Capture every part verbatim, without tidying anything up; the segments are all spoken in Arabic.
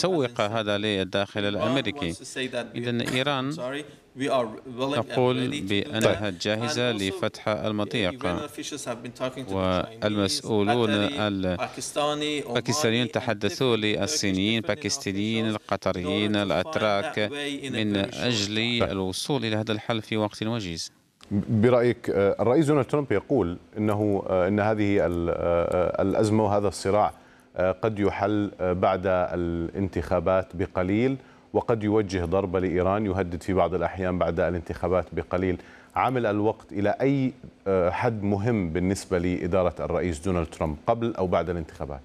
يسوق هذا للداخل الأمريكي. إذن إيران تقول بأنها جاهزة لفتح المضيق، والمسؤولون الباكستانيين تحدثوا للصينيين، الباكستانيين، القطريين، الأتراك من أجل الوصول إلى هذا الحل في وقت وجيز. برأيك الرئيس دونالد ترامب يقول إنه إن هذه الأزمة وهذا الصراع قد يحل بعد الانتخابات بقليل، وقد يوجه ضربة لإيران، يهدد في بعض الأحيان بعد الانتخابات بقليل. عامل الوقت إلى أي حد مهم بالنسبة لإدارة الرئيس دونالد ترامب قبل أو بعد الانتخابات؟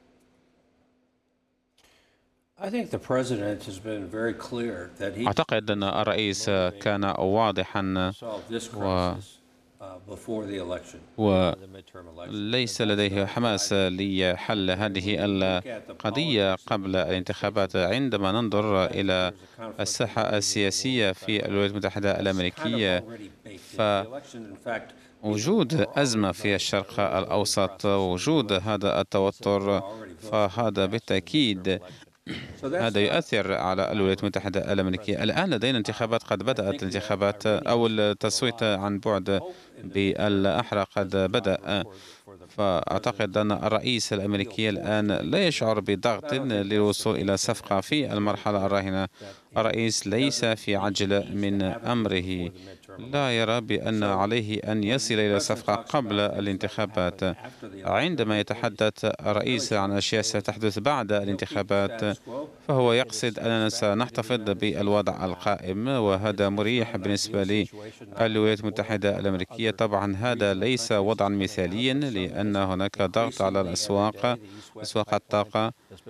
أعتقد أن الرئيس كان واضحا و... وليس لديه حماس لحل هذه القضية قبل الانتخابات. عندما ننظر إلى الساحة السياسية في الولايات المتحدة الأمريكية، فوجود أزمة في الشرق الأوسط، وجود هذا التوتر، فهذا بالتأكيد هذا يؤثر على الولايات المتحدة الأمريكية. الآن لدينا انتخابات، قد بدأت الانتخابات أو التصويت عن بعد بالأحرى قد بدأ، فأعتقد أن الرئيس الأمريكي الآن لا يشعر بضغط للوصول إلى صفقة في المرحلة الراهنة. الرئيس ليس في عجلة من أمره، لا يرى بأن عليه أن يصل إلى صفقة قبل الانتخابات. عندما يتحدث الرئيس عن أشياء ستحدث بعد الانتخابات، فهو يقصد أننا سنحتفظ بالوضع القائم، وهذا مريح بالنسبة للولايات المتحدة الأمريكية. طبعا هذا ليس وضعا مثاليا، لأن هناك ضغط على الأسواق، أسواق الطاقة،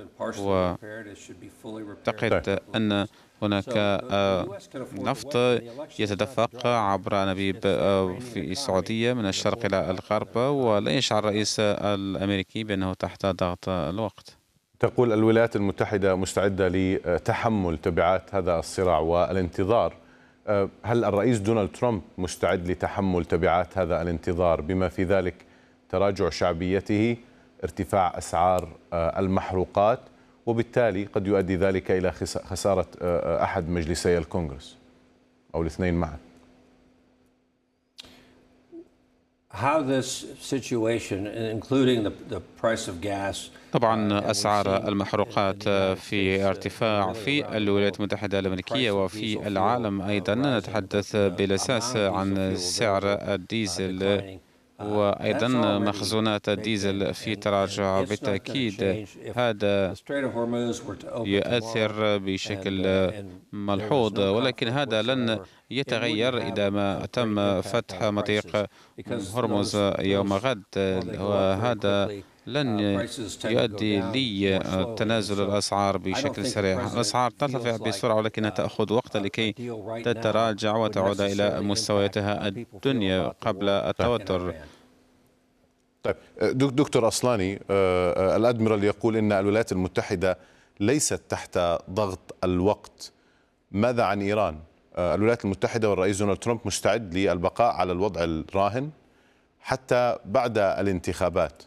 وأعتقد أن هناك نفط يتدفق عبر أنابيب في السعودية من الشرق إلى الغرب، ولا يشعر الرئيس الأمريكي بأنه تحت ضغط الوقت. تقول الولايات المتحدة مستعدة لتحمل تبعات هذا الصراع والانتظار. هل الرئيس دونالد ترامب مستعد لتحمل تبعات هذا الانتظار، بما في ذلك تراجع شعبيته، ارتفاع أسعار المحروقات، وبالتالي قد يؤدي ذلك إلى خسارة أحد مجلسي الكونغرس أو الاثنين معا؟ طبعا أسعار المحروقات في ارتفاع في الولايات المتحدة الأمريكية وفي العالم أيضا. نتحدث بالأساس عن سعر الديزل، وأيضا مخزونات الديزل في تراجع بالتأكيد. هذا يؤثر بشكل ملحوظ، ولكن هذا لن يتغير إذا ما تم فتح مضيق هرمز يوم غد، وهذا لن يؤدي لتنازل الأسعار بشكل سريع. الأسعار ترتفع بسرعة، ولكنها تأخذ وقتا لكي تتراجع وتعود إلى مستوياتها الدنيا قبل التوتر. طيب دكتور أصلاني، الأدميرال يقول إن الولايات المتحدة ليست تحت ضغط الوقت. ماذا عن إيران؟ الولايات المتحدة والرئيس دونالد ترامب مستعد للبقاء على الوضع الراهن حتى بعد الانتخابات.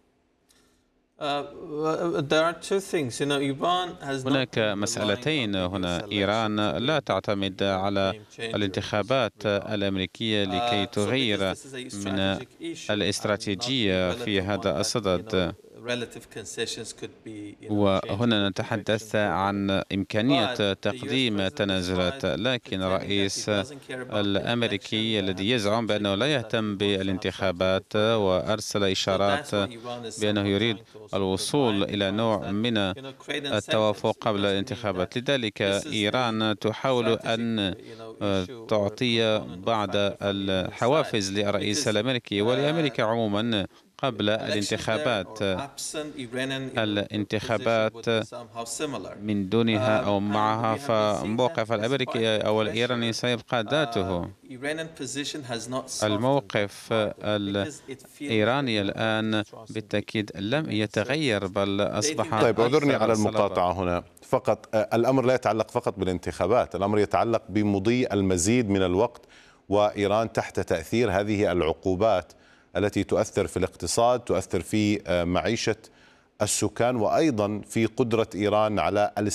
هناك مسألتين هنا. إيران لا تعتمد على الانتخابات الأمريكية لكي تغير من الاستراتيجية في هذا الصدد، وهنا نتحدث عن إمكانية تقديم تنازلات. لكن الرئيس الأمريكي الذي يزعم بأنه لا يهتم بالانتخابات وأرسل إشارات بأنه يريد الوصول إلى نوع من التوافق قبل الانتخابات. لذلك إيران تحاول أن تعطي بعض الحوافز للرئيس الأمريكي ولأمريكا عموما قبل الانتخابات. الانتخابات من دونها أو معها، فموقف الأمريكي أو الإيراني سيبقى ذاته. الموقف الإيراني الآن بالتأكيد لم يتغير، بل أصبح. طيب اعذرني على المقاطعة هنا فقط. الأمر لا يتعلق فقط بالانتخابات، الأمر يتعلق بمضي المزيد من الوقت، وإيران تحت تأثير هذه العقوبات التي تؤثر في الاقتصاد، تؤثر في معيشة السكان، وأيضا في قدرة إيران على